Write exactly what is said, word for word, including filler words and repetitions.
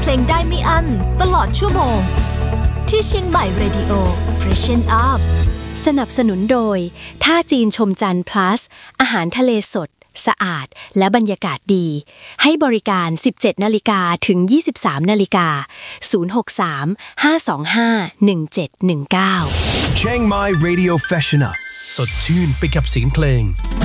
เพลงได้ไม่อั้นตลอดชั่วโมงที่เชียงใหม่ Radio Freshen Up สนับสนุนโดยท่าจีนชมจันทร์ plus อาหารทะเลสดสะอาดและบรรยากาศดีให้บริการ สิบเจ็ดนาฬิกา ถึง ยี่สิบสามนาฬิกา ศูนย์ หก สาม ห้า สอง ห้า หนึ่ง เจ็ด หนึ่ง เก้า Chiang Mai Radio Freshen Up สดชื่นไปกับเสียงเพลง